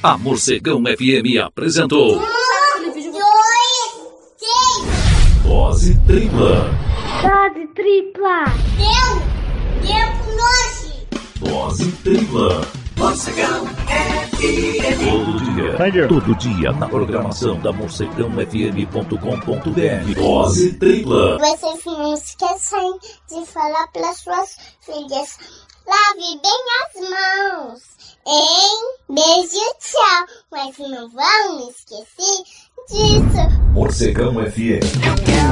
A Morcegão FM apresentou... 1, 2, 3. Dose tripla. Dose tripla. Deu com nós. Dose tripla. Morcegão FM. Todo dia na programação da morcegãofm.com.br. Dose tripla. Vocês não esqueçam de falar para suas filhas. Lave bem as mãos, hein? Beijo, tchau. Mas não vão esquecer disso. Morcegão FM.